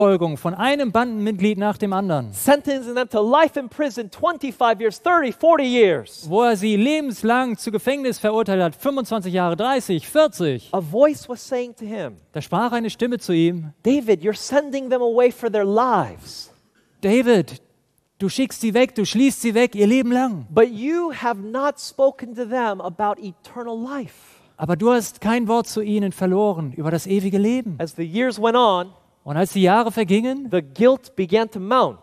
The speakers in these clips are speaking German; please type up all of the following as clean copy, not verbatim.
Verfolgung von einem Bandenmitglied nach dem anderen, sentencing them to life in prison, 25 years, 30, 40 years. wo er sie lebenslang zu Gefängnis verurteilt hat, 25 Jahre, 30, 40. A voice was saying to him, Da sprach eine Stimme zu ihm: David, you're sending them away for their lives. David, du schickst sie weg, du schließt sie weg, ihr Leben lang. But you have not spoken to them about eternal life. Aber du hast kein Wort zu ihnen verloren über das ewige Leben. As the years went on, Und als die Jahre vergingen, the guilt began to mount.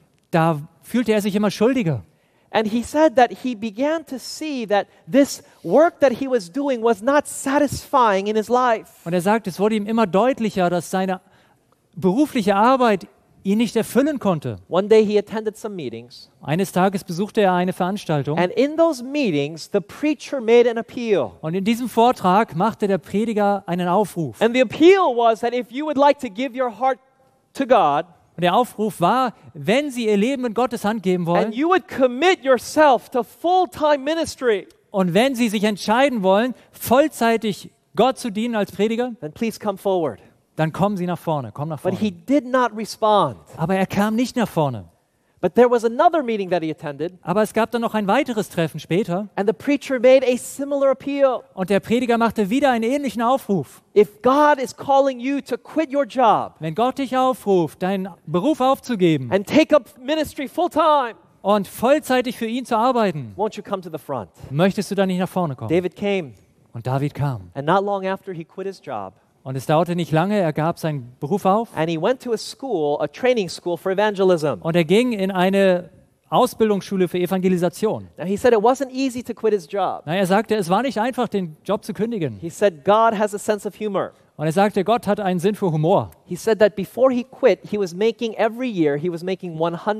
da fühlte er sich immer schuldiger. And he said that he began to see that this work that he was doing was not satisfying in his life. Und er sagt, es wurde ihm immer deutlicher, dass seine berufliche Arbeit ihn nicht erfüllen konnte. One day he attended some meetings, Eines Tages besuchte er eine Veranstaltung and in those meetings, the preacher made an appeal. und in diesem Vortrag machte der Prediger einen Aufruf. And the appeal was that if you would like to give your heart to God, Und der Aufruf war, wenn Sie Ihr Leben in Gottes Hand geben wollen and you would commit yourself to full-time ministry, und wenn Sie sich entscheiden wollen, vollzeitig Gott zu dienen als Prediger, then please come forward. dann kommen Sie nach vorne, komm nach But he vorne. did not respond. Aber er kam nicht nach vorne. But there was another meeting that he attended, Aber es gab dann noch ein weiteres Treffen später and the preacher made a similar appeal. und der Prediger machte wieder einen ähnlichen Aufruf. If God is calling you to quit your job Wenn Gott dich aufruft, deinen Beruf aufzugeben and take up ministry full-time, und vollzeitig für ihn zu arbeiten, won't you come to the front? möchtest du dann nicht nach vorne kommen? David came, Und David kam. and not long after he quit his job, Und es dauerte nicht lange, er gab seinen Beruf auf and he went to a school, a training school for evangelism. und er ging in eine Ausbildungsschule für Evangelisation. Now he said it wasn't easy to quit his job. Na, er sagte, es war nicht einfach, den Job zu kündigen. He said God has a sense of humor. Und er sagte, Gott hat einen Sinn für Humor. He said that before he quit, he was making every year, he was making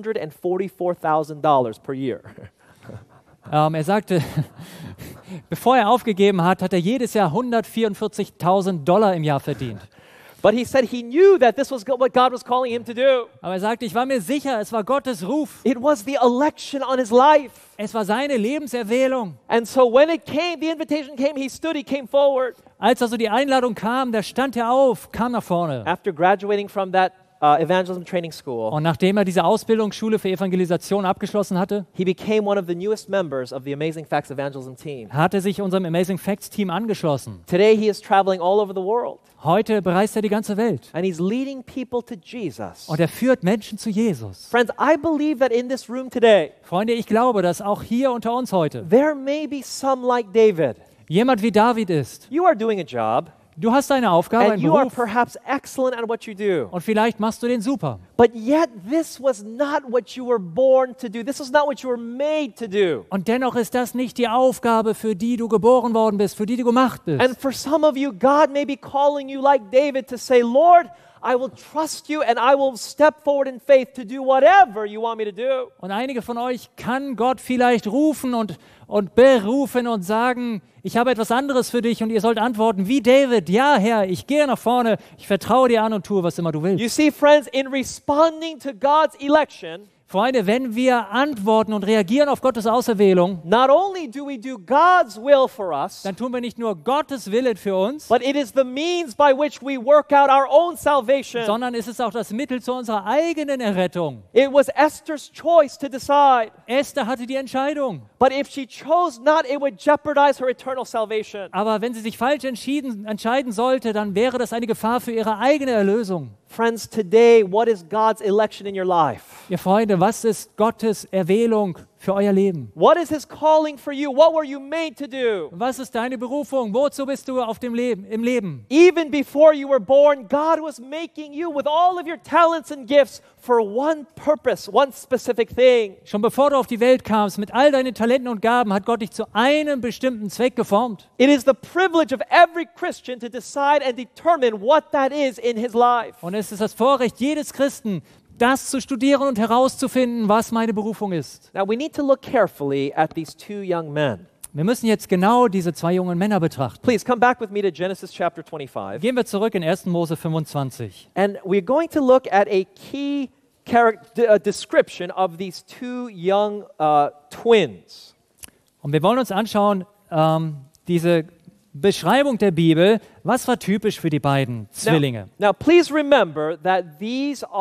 $144,000 per year. Er sagte, bevor er aufgegeben hat, hat er jedes Jahr $144.000 im Jahr verdient. But he said he knew that this was what God was calling him to do. Aber er sagte, ich war mir sicher, es war Gottes Ruf. It was the election on his life. Es war seine Lebenserwählung. And so when it came, the invitation came, he stood, he came forward. Als also die Einladung kam, da stand er auf, kam nach vorne. After graduating from that evangelism training school, Und nachdem er diese Ausbildungsschule für Evangelisation abgeschlossen hatte, he became one of the newest members of the Amazing Facts evangelism team. hat er sich unserem Amazing Facts Team angeschlossen. Today he is traveling all over the world, Heute bereist er die ganze Welt. and he's leading people to Jesus. Und er führt Menschen zu Jesus. Friends, I believe that in this room today, Freunde, ich glaube, dass auch hier unter uns heute there may be some like David. jemand wie David ist. You are doing a job, Du hast eine Aufgabe, and einen you are Beruf perhaps excellent at what you do. und vielleicht machst du den super. But yet, this was not what you were born to do. This was not what you were made to do. Und dennoch ist das nicht die Aufgabe, für die du geboren worden bist, für die du gemacht bist. And for some of you, God may be calling you like David to say, Lord, I will trust you and I will step forward in faith to do whatever you want me to do. Und einige von euch kann Gott vielleicht rufen und berufen und sagen, ich habe etwas anderes für dich und ihr sollt antworten, wie David, ja Herr, ich gehe nach vorne, ich vertraue dir an und tue, was immer du willst. You see, friends, in responding to God's election, Freunde, wenn wir antworten und reagieren auf Gottes Auserwählung, not only do we do God's will for us, dann tun wir nicht nur Gottes Willen für uns, but it is the means by which we work out our own salvation. sondern es ist auch das Mittel zu unserer eigenen Errettung. It was Esther's choice to decide. Esther hatte die Entscheidung. But if she chose not, it would jeopardize her eternal salvation. Aber wenn sie sich falsch entscheiden sollte, dann wäre das eine Gefahr für ihre eigene Erlösung. Friends, today, what is God's election in your life? Ihr Freunde, was ist Gottes Erwählung für euer Leben? What is His calling for you? What were you made to do? Was ist deine Berufung? Wozu bist du im Leben? Even before you were born, God was making you with all of your talents and gifts for one purpose, one specific thing. Schon bevor du auf die Welt kamst, mit all deinen Talenten und Gaben, hat Gott dich zu einem bestimmten Zweck geformt. It is the privilege of every Christian to decide and determine what that is in his life. Und es ist das Vorrecht jedes Christen, das zu studieren und herauszufinden, was meine Berufung ist. Now, we need to look carefully at these two young men. Wir müssen jetzt genau diese zwei jungen Männer betrachten. Please come back with me to Genesis chapter 25. Gehen wir zurück in 1. Mose 25. And we're going to look at a key description of these two young twins. Und wir wollen uns anschauen, diese Beschreibung der Bibel, was war typisch für die beiden Zwillinge? Now, please remember that these